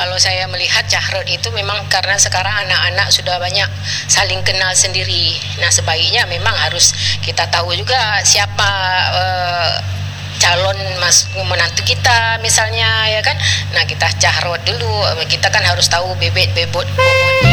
Kalau saya melihat Cahrot itu memang karena sekarang anak-anak sudah banyak saling kenal sendiri. Nah, sebaiknya memang harus kita tahu juga siapa calon menantu kita misalnya, ya kan. Nah, kita Cahrot dulu. Kita kan harus tahu bebet bobotnya.